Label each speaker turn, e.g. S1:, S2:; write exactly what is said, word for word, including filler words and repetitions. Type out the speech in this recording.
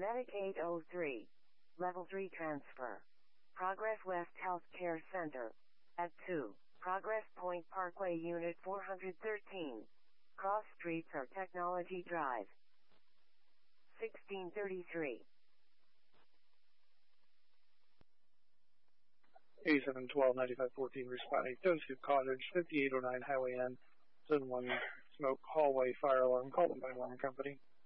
S1: Medic eight oh three. Level three transfer. Progress West Healthcare Center. At two. Progress Point Parkway Unit four thirteen. Cross Streets or Technology Drive. sixteen thirty-three.
S2: eighty-seven twelve ninety-five fourteen responding. Toadstool Cottage, fifty-eight oh nine Highway N, seven one Smoke Hallway Fire Alarm. Call the nine one one company.